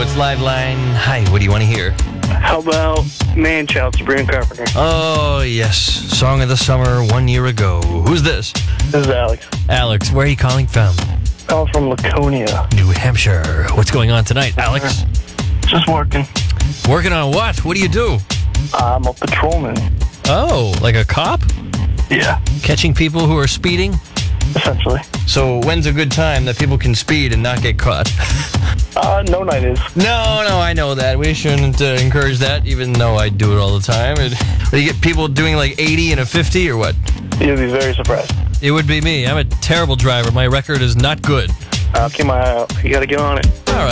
it's Live Line. Hi, what do you want to hear? How about Man Child, Sabrina Carpenter? Oh, yes. Song of the summer 1 year ago. Who's this? This is Alex. Alex, where are you calling from? Calling from Laconia. New Hampshire. What's going on tonight, Alex? Just working. Working on what? What do you do? I'm a patrolman. Oh, like a cop? Yeah, Catching people who are speeding? essentially. So when's a good time that people can speed and not get caught? No night is. No, I know that. We shouldn't encourage that, even though I do it all the time. You get people doing like 80 and a 50 or what? You'll be very surprised. It would be me. I'm a terrible driver. My record is not good. I'll keep my eye out. You gotta get on it. All right.